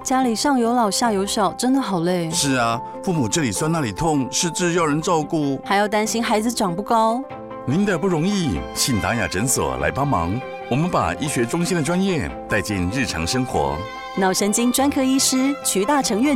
家里上有老下有小，真的好累。 是啊，父母这里酸那里痛，失智要人照顾， 还要担心孩子长不高。 您的不容易，信达雅诊所来帮忙。我们把医学中心的专业带进日常生活。 脑神经专科医师瞿大成院